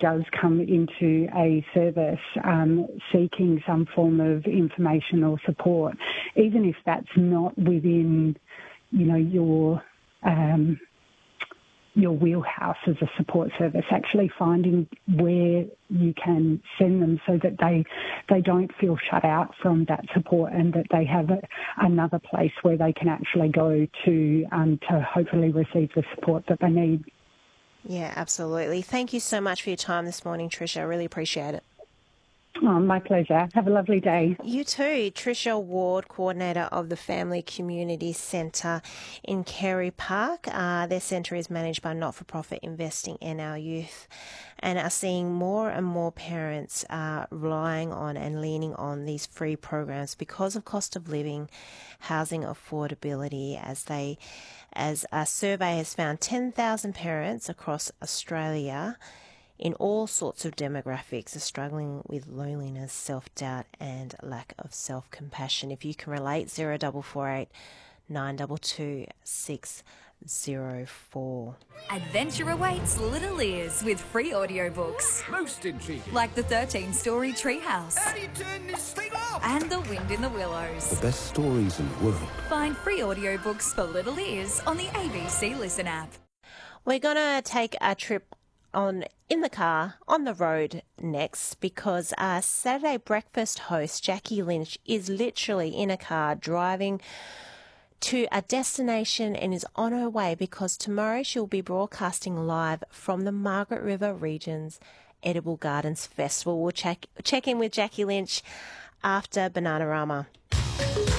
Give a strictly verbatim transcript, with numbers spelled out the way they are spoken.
does come into a service um, seeking some form of information or support, even if that's not within, you know, your um, your wheelhouse as a support service, actually finding where you can send them so that they they don't feel shut out from that support, and that they have a, another place where they can actually go to um, to hopefully receive the support that they need. Yeah, absolutely. Thank you so much for your time this morning, Tricia. I really appreciate it. Oh, my pleasure. Have a lovely day. You too. Tricia Ward, Coordinator of the Family Community Centre in Carey Park. Uh, their centre is managed by not-for-profit Investing in Our Youth, and are seeing more and more parents uh, relying on and leaning on these free programs because of cost of living, housing affordability, as they as a survey has found ten thousand parents across Australia in all sorts of demographics are struggling with loneliness, self-doubt and lack of self-compassion. If you can relate, zero double four eight nine two two six zero four. Adventure awaits little ears with free audiobooks. Most intriguing. Like the thirteen-storey treehouse. How do you turn this thing off? And The Wind in the Willows. The best stories in the world. Find free audiobooks for little ears on the A B C Listen app. We're going to take a trip on in the car, on the road next, because our Saturday breakfast host, Jackie Lynch, is literally in a car driving to a destination and is on her way because tomorrow she'll be broadcasting live from the Margaret River Region's Edible Gardens Festival. We'll check, check in with Jackie Lynch after Bananarama.